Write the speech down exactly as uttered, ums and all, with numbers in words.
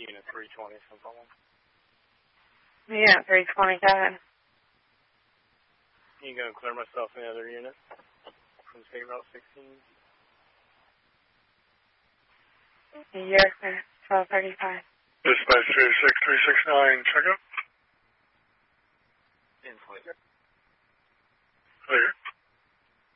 Unit three twenty, some problem. Yeah, three twenty, go ahead. You going to clear myself in the other unit from State Route sixteen? Yes, sir. twelve thirty-five. Dispatch two six three six nine, check up. In clear. Clear.